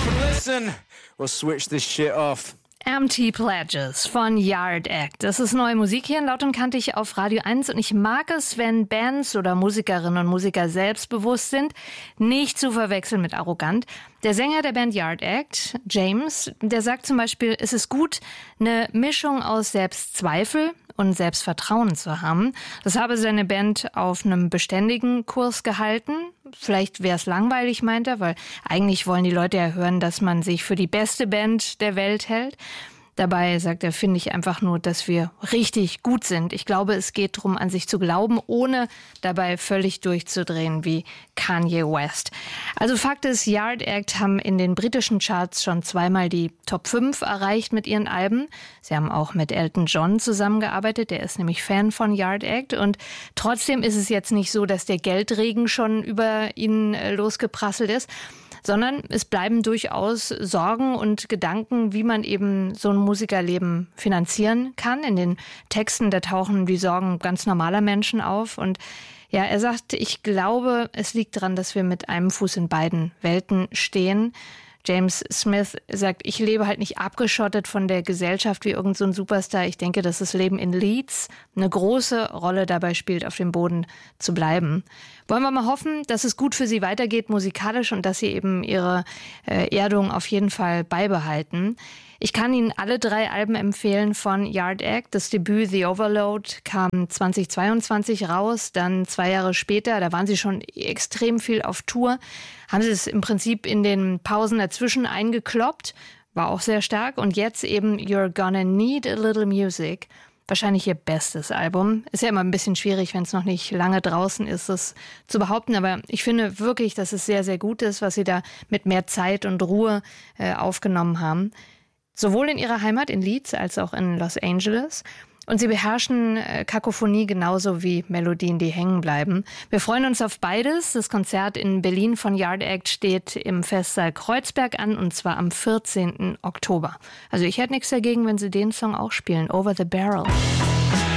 and listen, or switch this shit off. Empty Pledges von Yard Act. Das ist neue Musik hier in Laut und Kantig auf Radio 1 und ich mag es, wenn Bands oder Musikerinnen und Musiker selbstbewusst sind, nicht zu verwechseln mit arrogant. Der Sänger der Band Yard Act, James, der sagt zum Beispiel, es ist gut, eine Mischung aus Selbstzweifel und Selbstvertrauen zu haben. Das habe seine Band auf einem beständigen Kurs gehalten. Vielleicht wäre es langweilig, meint er, weil eigentlich wollen die Leute ja hören, dass man sich für die beste Band der Welt hält. Dabei, sagt er, finde ich einfach nur, dass wir richtig gut sind. Ich glaube, es geht darum, an sich zu glauben, ohne dabei völlig durchzudrehen wie Kanye West. Also Fakt ist, Yard Act haben in den britischen Charts schon zweimal die Top 5 erreicht mit ihren Alben. Sie haben auch mit Elton John zusammengearbeitet, der ist nämlich Fan von Yard Act. Und trotzdem ist es jetzt nicht so, dass der Geldregen schon über ihn losgeprasselt ist, sondern es bleiben durchaus Sorgen und Gedanken, wie man eben so ein Musikerleben finanzieren kann. In den Texten, da tauchen die Sorgen ganz normaler Menschen auf. Und ja, er sagt, ich glaube, es liegt daran, dass wir mit einem Fuß in beiden Welten stehen. James Smith sagt, ich lebe halt nicht abgeschottet von der Gesellschaft wie irgend so ein Superstar. Ich denke, dass das Leben in Leeds eine große Rolle dabei spielt, auf dem Boden zu bleiben. Wollen wir mal hoffen, dass es gut für sie weitergeht musikalisch und dass sie eben ihre Erdung auf jeden Fall beibehalten. Ich kann Ihnen alle 3 Alben empfehlen von Yard Act. Das Debüt The Overload kam 2022 raus, dann 2 Jahre später, da waren sie schon extrem viel auf Tour, haben sie es im Prinzip in den Pausen dazwischen eingekloppt, war auch sehr stark. Und jetzt eben You're Gonna Need a Little Music, wahrscheinlich ihr bestes Album. Ist ja immer ein bisschen schwierig, wenn es noch nicht lange draußen ist, das zu behaupten. Aber ich finde wirklich, dass es sehr, sehr gut ist, was sie da mit mehr Zeit und Ruhe aufgenommen haben. Sowohl in ihrer Heimat in Leeds als auch in Los Angeles. Und sie beherrschen Kakophonie genauso wie Melodien, die hängen bleiben. Wir freuen uns auf beides. Das Konzert in Berlin von Yard Act steht im Festsaal Kreuzberg an und zwar am 14. Oktober. Also ich hätte nichts dagegen, wenn sie den Song auch spielen, Over the Barrel.